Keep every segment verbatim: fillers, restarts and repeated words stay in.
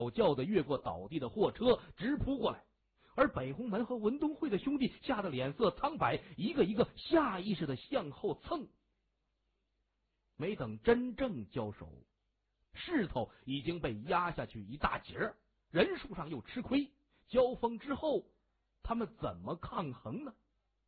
叫的越过倒地的货车，直扑过来。而北红门和文东会的兄弟吓得脸色苍白，一个一个下意识的向后蹭。没等真正交手，势头已经被压下去一大截，人数上又吃亏。交锋之后，他们怎么抗衡呢？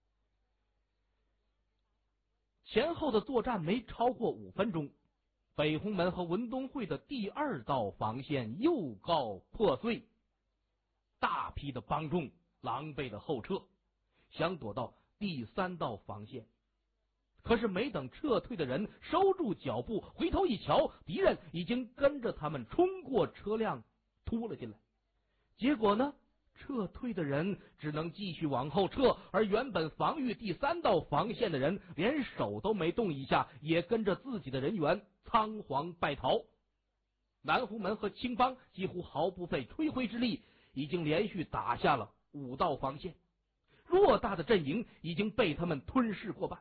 前后的作战没超过五分钟，北红门和文东会的第二道防线又告破碎，大批的帮众狼狈的后撤，想躲到第三道防线。可是没等撤退的人收住脚步，回头一瞧，敌人已经跟着他们冲过车辆突了进来。结果呢，撤退的人只能继续往后撤，而原本防御第三道防线的人连手都没动一下，也跟着自己的人员仓皇败逃。南红门和青帮几乎毫不费吹灰之力，已经连续打下了五道防线，偌大的阵营已经被他们吞噬过半。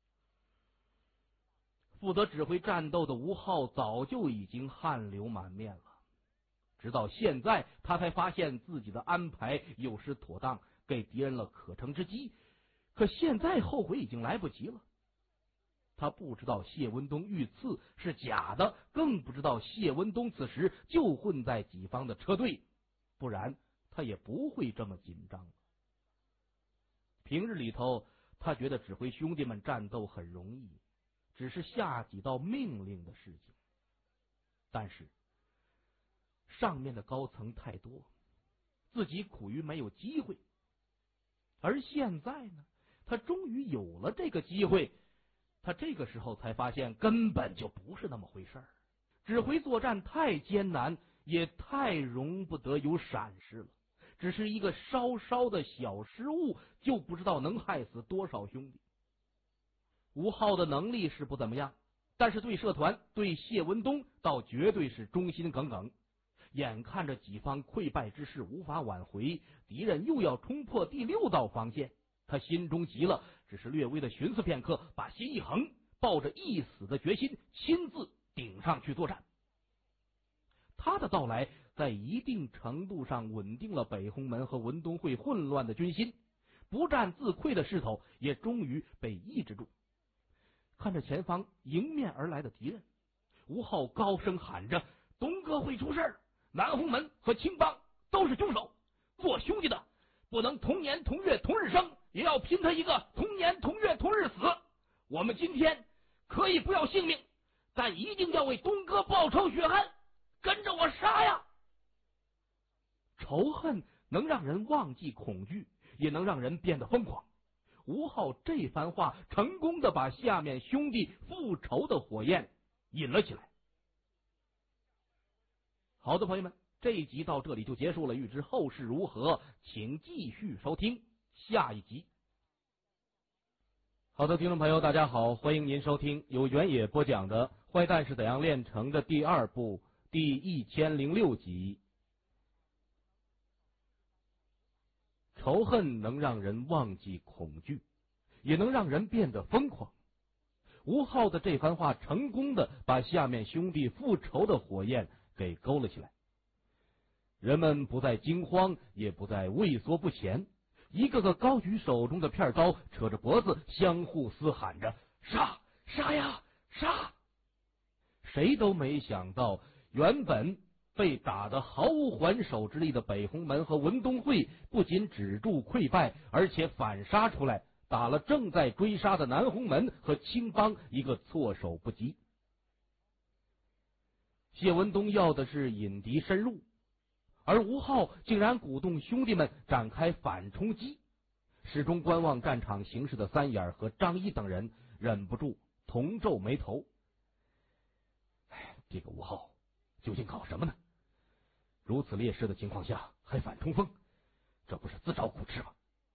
负责指挥战斗的吴昊早就已经汗流满面了，直到现在他才发现自己的安排有失妥当，给敌人了可乘之机。可现在后悔已经来不及了。他不知道谢文东遇刺是假的，更不知道谢文东此时就混在己方的车队，不然他也不会这么紧张了。平日里头，他觉得指挥兄弟们战斗很容易，只是下几道命令的事情。但是上面的高层太多，自己苦于没有机会。而现在呢，他终于有了这个机会，他这个时候才发现根本就不是那么回事儿。指挥作战太艰难，也太容不得有闪失了。只是一个稍稍的小失误，就不知道能害死多少兄弟。吴昊的能力是不怎么样，但是对社团对谢文东倒绝对是忠心耿耿。眼看着己方溃败之势无法挽回，敌人又要冲破第六道防线，他心中急了，只是略微的寻思片刻，把心一横，抱着一死的决心，亲自顶上去作战。他的到来在一定程度上稳定了北红门和文东会混乱的军心，不战自溃的势头也终于被抑制住。看着前方迎面而来的敌人，吴昊高声喊着：东哥会出事，南红门和青帮都是凶手，做兄弟的不能同年同月同日生，也要拼他一个同年同月同日死。我们今天可以不要性命，但一定要为东哥报仇雪恨，跟着我杀呀！仇恨能让人忘记恐惧，也能让人变得疯狂。吴昊这番话成功的把下面兄弟复仇的火焰引了起来。好的朋友们，这一集到这里就结束了，欲知后事如何，请继续收听下一集。好的，听众朋友大家好，欢迎您收听由原野播讲的《坏蛋是怎样炼成的》第二部第一千零六集。仇恨能让人忘记恐惧，也能让人变得疯狂。吴昊的这番话成功的把下面兄弟复仇的火焰给勾了起来。人们不再惊慌，也不再畏缩不前，一个个高举手中的片刀，扯着脖子相互嘶喊着：杀杀呀杀！谁都没想到，原本被打得毫无还手之力的北红门和文东会不仅止住溃败，而且反杀出来，打了正在追杀的南红门和青帮一个措手不及。谢文东要的是引敌深入，而吴昊竟然鼓动兄弟们展开反冲击。始终观望战场形势的三眼和张一等人忍不住同皱眉头。哎，这个吴昊究竟搞什么呢？如此劣势的情况下还反冲锋，这不是自找苦吃吗？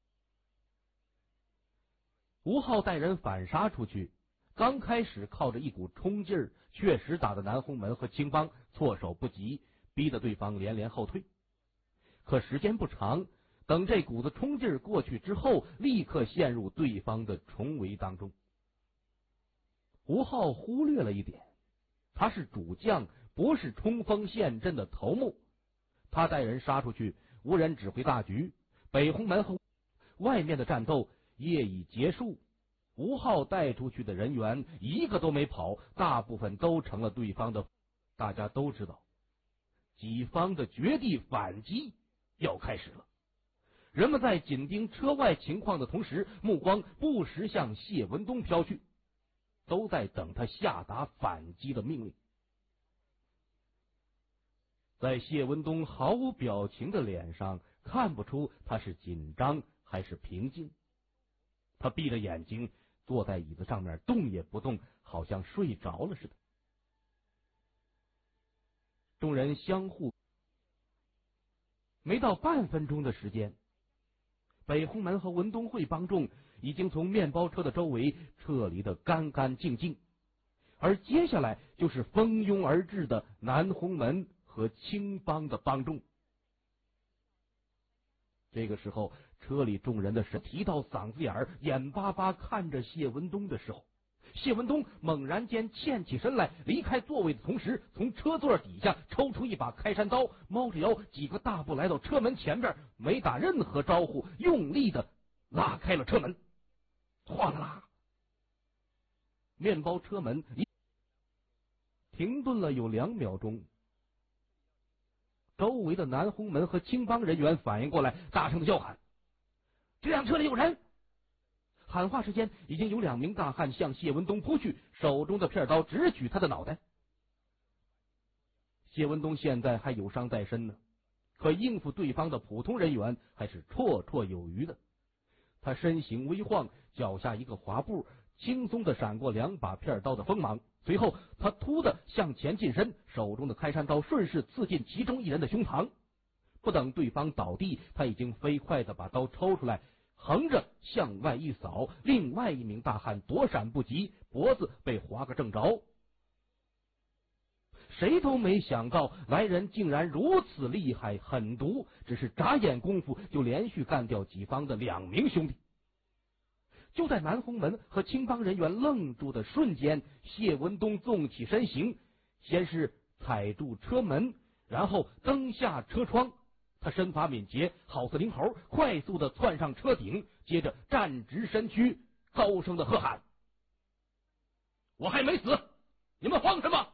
吴昊带人反杀出去，刚开始靠着一股冲劲儿，确实打得南红门和青帮措手不及，逼得对方连连后退。可时间不长，等这股子冲劲儿过去之后，立刻陷入对方的重围当中。吴昊忽略了一点，他是主将，不是冲锋陷阵的头目。 他带人杀出去，无人指挥大局。北红门和外面的战斗业已结束，吴昊带出去的人员一个都没跑，大部分都成了对方的。大家都知道，己方的绝地反击要开始了。人们在紧盯车外情况的同时，目光不时向谢文东飘去，都在等他下达反击的命令。在谢文东毫无表情的脸上，看不出他是紧张还是平静。他闭着眼睛坐在椅子上面，动也不动，好像睡着了似的。众人相互，没到半分钟的时间，北红门和文东会帮众已经从面包车的周围撤离得干干净净，而接下来就是蜂拥而至的南红门和青帮的帮众。这个时候，车里众人的神提到嗓子眼儿，眼巴巴看着谢文东的时候，谢文东猛然间欠起身来，离开座位的同时，从车座底下抽出一把开山刀，猫着腰几个大步来到车门前边，没打任何招呼，用力的拉开了车门，哗啦啦，面包车门一停顿了有两秒钟。周围的南红门和青帮人员反应过来，大声的叫喊：“这辆车里有人！”喊话之间，已经有两名大汉向谢文东扑去，手中的片刀直举他的脑袋。谢文东现在还有伤在身呢，可应付对方的普通人员还是绰绰有余的。他身形微晃，脚下一个滑步，轻松的闪过两把片刀的锋芒。随后他突的向前近身，手中的开山刀顺势刺进其中一人的胸膛。不等对方倒地，他已经飞快的把刀抽出来，横着向外一扫，另外一名大汉躲闪不及，脖子被划个正着。谁都没想到来人竟然如此厉害狠毒，只是眨眼功夫就连续干掉己方的两名兄弟。就在南红门和青帮人员愣住的瞬间，谢文东纵起身形，先是踩住车门，然后蹬下车窗。他身法敏捷，好似灵猴，快速的窜上车顶，接着站直身躯，高声的喝喊：“我还没死，你们慌什么？”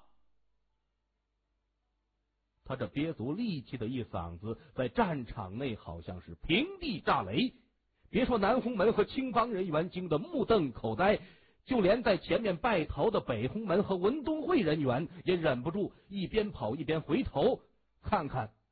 他这憋足力气的一嗓子，在战场内好像是平地炸雷。别说南红门和青帮人员惊得目瞪口呆，就连在前面败逃的北红门和文东会人员也忍不住一边跑一边回头看看